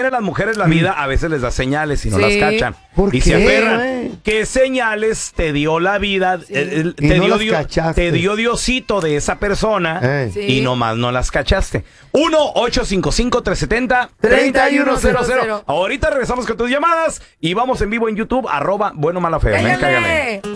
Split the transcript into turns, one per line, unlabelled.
también a las mujeres la vida a veces les da señales y no las cachan.
¿Por
y
qué,
se aferran.
güey?
¿Qué señales te dio la vida?
Y no las cachaste.
Te dio Diosito de esa persona y nomás no las cachaste. 1-855-370-3100. Ahorita regresamos con tus llamadas y vamos en vivo en YouTube, @buenomalafeo. Cállame.